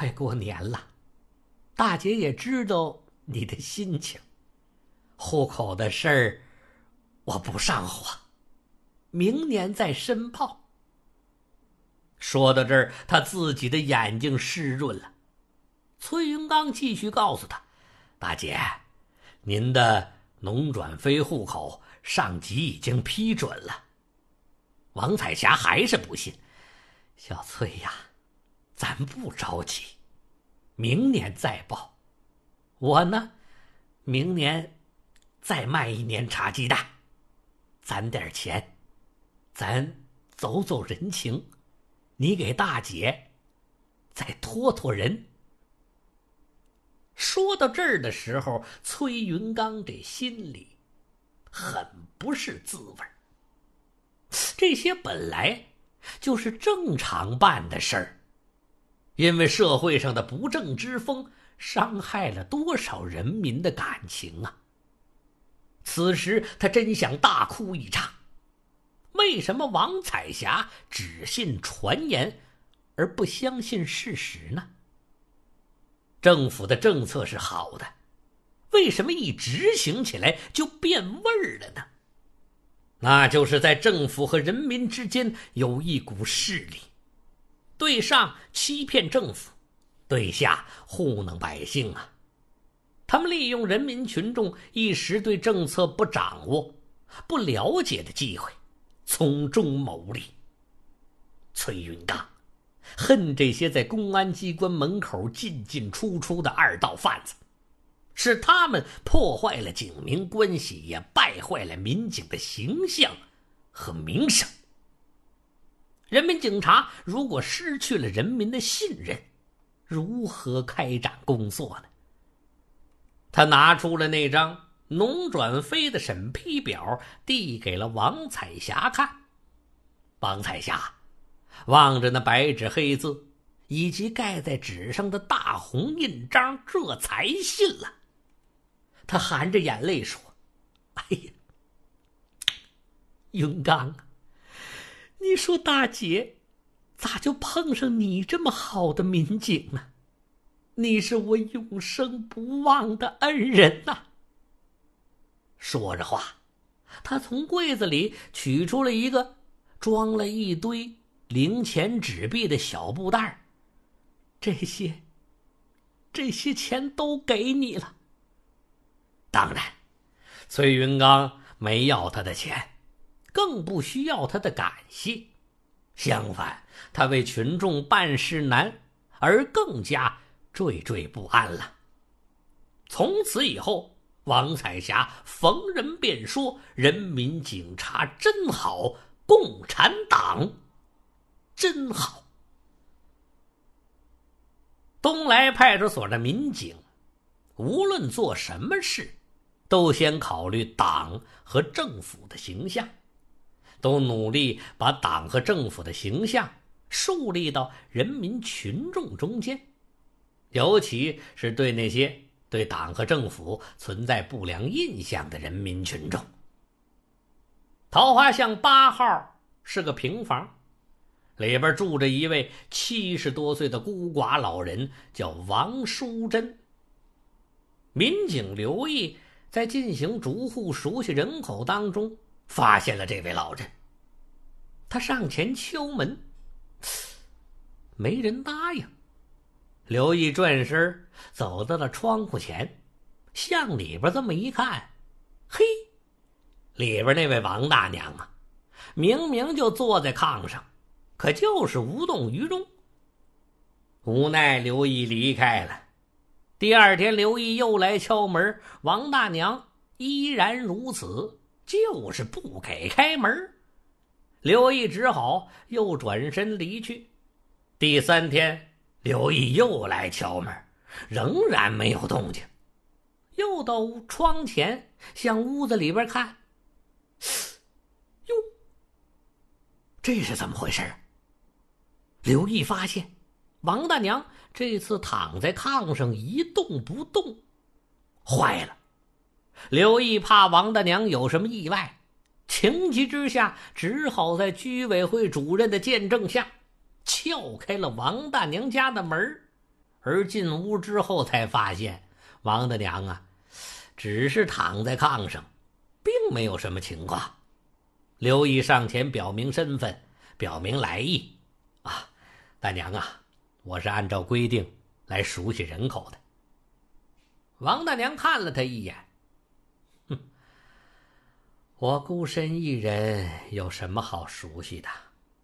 快过年了，大姐也知道你的心情。户口的事儿我不上火，明年再申报。说到这儿，他自己的眼睛湿润了。崔云刚继续告诉他，大姐，您的农转非户口上级已经批准了。王彩霞还是不信，小崔呀，咱不着急，明年再报。我呢，明年再卖1年茶鸡蛋，攒点钱，咱走走人情，你给大姐再托托人。说到这儿的时候，崔云刚这心里很不是滋味。这些本来就是正常办的事儿，因为社会上的不正之风伤害了多少人民的感情啊！此时他真想大哭一场。为什么王彩霞只信传言而不相信事实呢？政府的政策是好的，为什么一执行起来就变味儿了呢？那就是在政府和人民之间有一股势力，对上欺骗政府，对下糊弄百姓啊！他们利用人民群众一时对政策不掌握、不了解的机会，从中牟利。崔云刚恨这些在公安机关门口进进出出的二道贩子，是他们破坏了警民关系，也败坏了民警的形象和名声。人民警察如果失去了人民的信任，如何开展工作呢？他拿出了那张农转非的审批表，递给了王彩霞看。王彩霞望着那白纸黑字以及盖在纸上的大红印章，这才信了。他含着眼泪说，哎呀，云刚啊，你说大姐咋就碰上你这么好的民警呢？你是我永生不忘的恩人呐！说着话，他从柜子里取出了一个装了一堆零钱纸币的小布袋，这些钱都给你了。当然，崔云刚没要他的钱，更不需要他的感谢。相反，他为群众办事难而更加惴惴不安了。从此以后，王彩霞逢人便说人民警察真好，共产党真好。东来派出所的民警无论做什么事，都先考虑党和政府的形象，都努力把党和政府的形象树立到人民群众中间，尤其是对那些对党和政府存在不良印象的人民群众。桃花巷8号是个平房，里边住着一位70多岁的孤寡老人，叫王淑珍。民警刘毅在进行逐户熟悉人口当中发现了这位老人，他上前敲门，没人答应。刘毅转身走到了窗户前，向里边这么一看，嘿，里边那位王大娘啊，明明就坐在炕上，可就是无动于衷。无奈刘毅离开了。第二天刘毅又来敲门，王大娘依然如此，就是不给开门。刘毅只好又转身离去。第3天刘毅又来敲门，仍然没有动静。又到窗前向屋子里边看，哟，这是怎么回事？刘毅发现王大娘这次躺在炕上一动不动。坏了！刘毅怕王大娘有什么意外，情急之下只好在居委会主任的见证下撬开了王大娘家的门。 而进屋之后才发现，王大娘啊，只是躺在炕上，并没有什么情况。刘毅上前表明身份，表明来意。啊，大娘啊，我是按照规定来熟悉人口的。王大娘看了他一眼，我孤身一人有什么好熟悉的？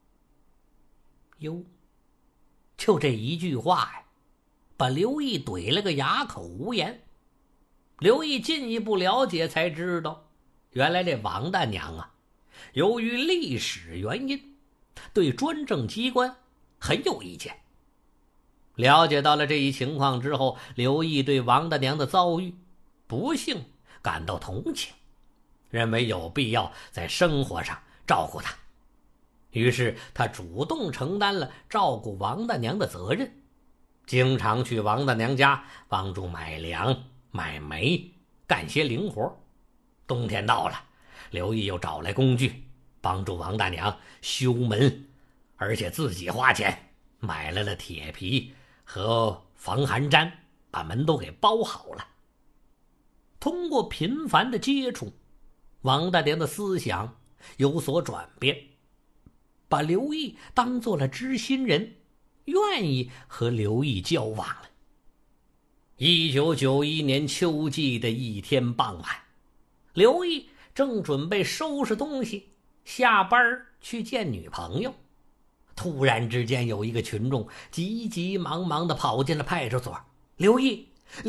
哟，就这一句话呀，把刘毅怼了个哑口无言。刘毅进一步了解才知道，原来这王大娘啊，由于历史原因，对专政机关很有意见。了解到了这一情况之后，刘毅对王大娘的遭遇不幸感到同情，认为有必要在生活上照顾她。于是他主动承担了照顾王大娘的责任，经常去王大娘家帮助买粮、买煤，干些零活。冬天到了，刘毅又找来工具帮助王大娘修门，而且自己花钱买来了铁皮和防寒毡，把门都给包好了。通过频繁的接触，王大娘的思想有所转变，把刘毅当做了知心人，愿意和刘毅交往了。1991年秋季的一天傍晚，刘毅正准备收拾东西下班去见女朋友，突然之间有一个群众急急忙忙地跑进了派出所。刘毅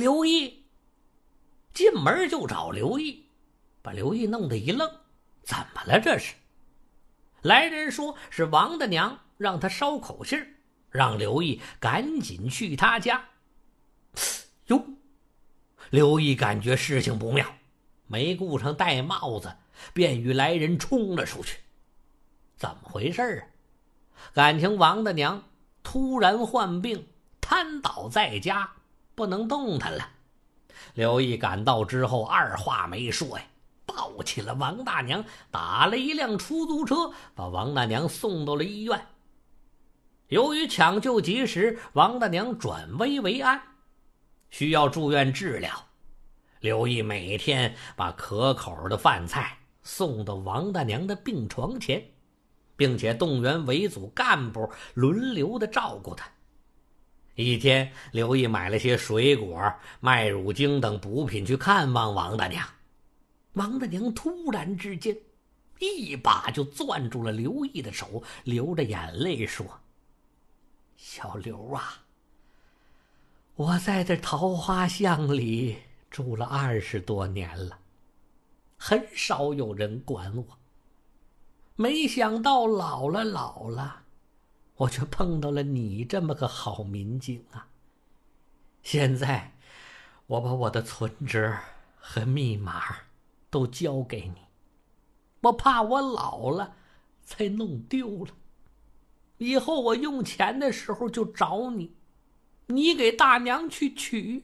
进门就找刘毅，把刘毅弄得一愣，怎么了这是？来人说是王大娘让他捎口信，让刘毅赶紧去他家。哟，刘毅感觉事情不妙，没顾上戴帽子，便与来人冲了出去。怎么回事啊？感情王大娘突然患病，瘫倒在家，不能动弹了。刘毅赶到之后，二话没说呀，抱起了王大娘，打了一辆出租车，把王大娘送到了医院。由于抢救及时，王大娘转危为安，需要住院治疗。刘毅每天把可口的饭菜送到王大娘的病床前，并且动员维组干部轮流的照顾她。一天，刘毅买了些水果、麦乳精等补品去看望王大娘。王大娘突然之间一把就攥住了刘毅的手，流着眼泪说：小刘啊，我在这桃花巷里住了20多年了，很少有人管我，没想到老了，我却碰到了你这么个好民警啊！现在我把我的存折和密码都交给你，我怕我老了才弄丢了，以后我用钱的时候就找你，你给大娘去取。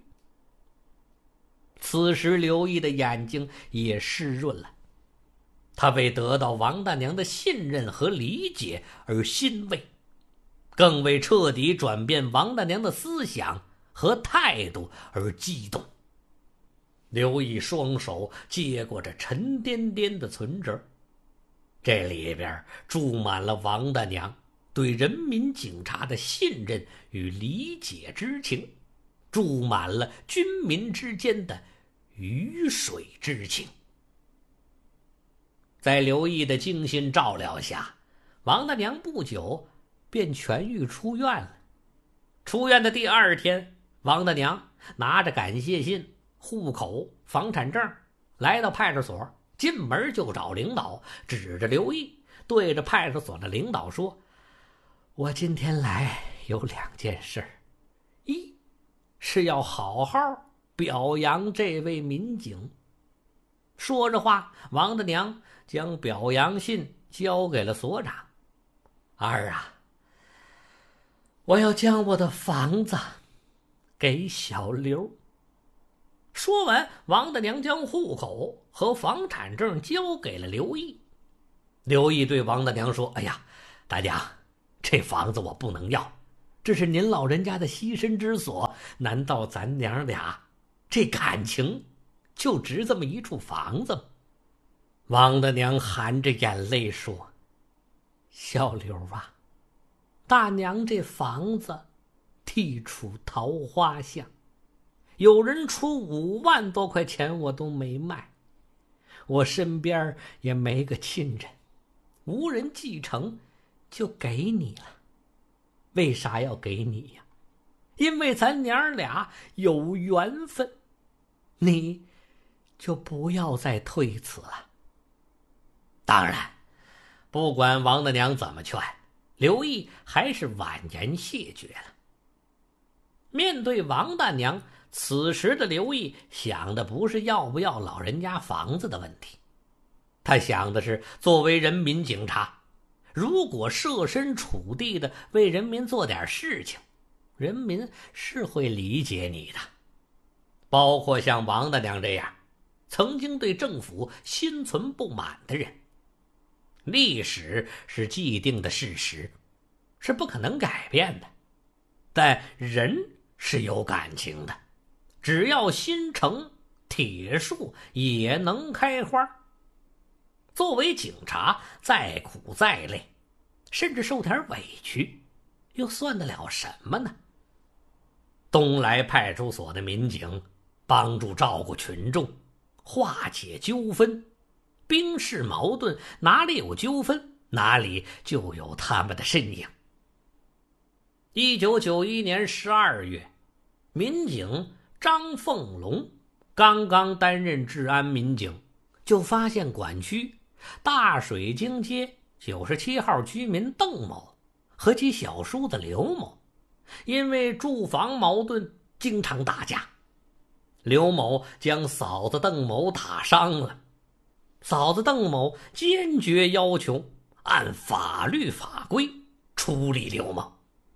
此时刘毅的眼睛也湿润了，他为得到王大娘的信任和理解而欣慰，更为彻底转变王大娘的思想和态度而激动。刘毅双手接过这沉甸甸的存折，这里边注满了王大娘对人民警察的信任与理解之情，注满了军民之间的鱼水之情。在刘毅的精心照料下，王大娘不久便痊愈出院了。出院的第2天，王大娘拿着感谢信、户口、房产证来到派出所，进门就找领导，指着刘毅对着派出所的领导说：我今天来有2件事，一是要好好表扬这位民警。说着话，王大娘将表扬信交给了所长。2啊，我要将我的房子给小刘。说完，王大娘将户口和房产证交给了刘毅。刘毅对王大娘说：哎呀，大娘，这房子我不能要，这是您老人家的栖身之所， 难道咱娘俩这感情就值这么一处房子吗？王大娘含着眼泪说：小刘啊，大娘这房子地处桃花巷，有人出5万多块钱我都没卖，我身边也没个亲人，无人继承，就给你了。为啥要给你呀？因为咱娘俩有缘分，你就不要再推辞了。当然，不管王大娘怎么劝，刘毅还是婉言谢绝了。面对王大娘，此时的刘毅想的不是要不要老人家房子的问题，他想的是作为人民警察，如果设身处地的为人民做点事情，人民是会理解你的。包括像王大娘这样曾经对政府心存不满的人。历史是既定的事实，是不可能改变的，但人是有感情的，只要心诚，铁树也能开花。作为警察，再苦再累，甚至受点委屈，又算得了什么呢？东来派出所的民警帮助照顾群众，化解纠纷，兵士矛盾，哪里有纠纷，哪里就有他们的身影。1991年12月，民警张凤龙刚刚担任治安民警，就发现管区大水晶街97号居民邓某和其小叔子刘某因为住房矛盾经常打架，刘某将嫂子邓某打伤了，嫂子邓某坚决要求按法律法规处理刘某。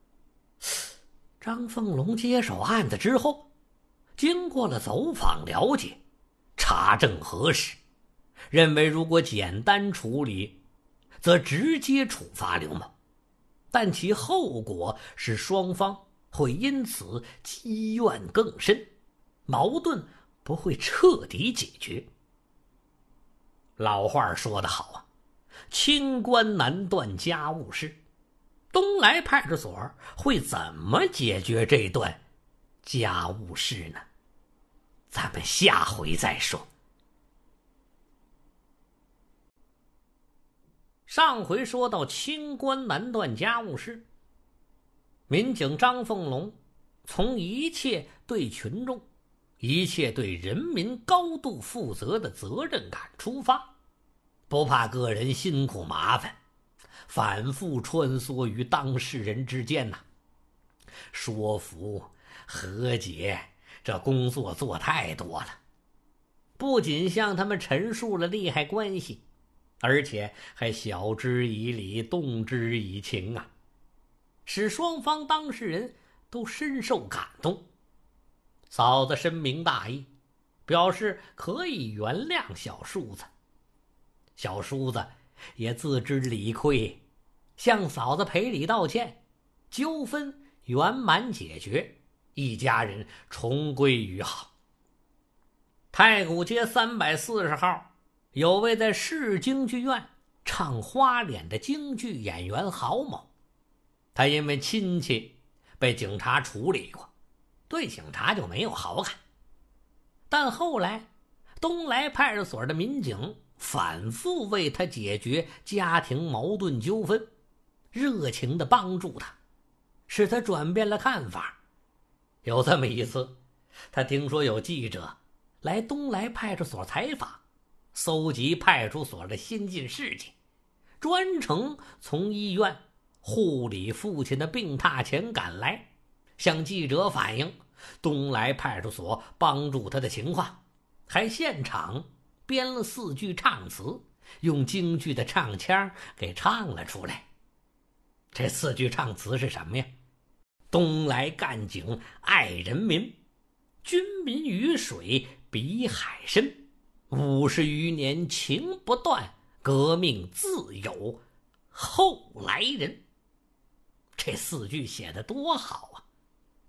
张凤龙接手案子之后，经过了走访了解，查证核实，认为如果简单处理，则直接处罚刘某，但其后果是双方会因此积怨更深，矛盾不会彻底解决。老话说得好啊，清官难断家务事。东来派出所会怎么解决这段家务事呢？咱们下回再说。上回说到清官难断家务事，民警张凤龙从一切对群众、一切对人民高度负责的责任感出发，不怕个人辛苦麻烦，反复穿梭于当事人之间说服、和解，这工作做太多了。不仅向他们陈述了利害关系，而且还晓之以理，动之以情使双方当事人都深受感动。嫂子深明大义，表示可以原谅小叔子。小叔子也自知理亏，向嫂子赔礼道歉，纠纷圆满解决，一家人重归于好。太古街340号有位在市京剧院唱花脸的京剧演员郝某，他因为亲戚被警察处理过，对警察就没有好感。但后来东来派出所的民警反复为他解决家庭矛盾纠纷，热情地帮助他，使他转变了看法。有这么一次，他听说有记者来东来派出所采访，搜集派出所的新进事迹，专程从医院护理父亲的病榻前赶来，向记者反映东来派出所帮助他的情况，还现场编了4句唱词，用京剧的唱腔给唱了出来。这4句唱词是什么呀？东来干警爱人民，军民鱼水比海深，50余年情不断，革命自有后来人。这4句写得多好